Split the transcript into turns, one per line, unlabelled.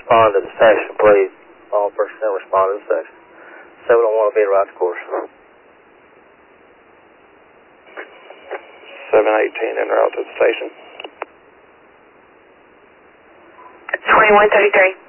respond to the station, please. All personnel respond to the station. 701 will be right to course.
718 en route to the station.
2133.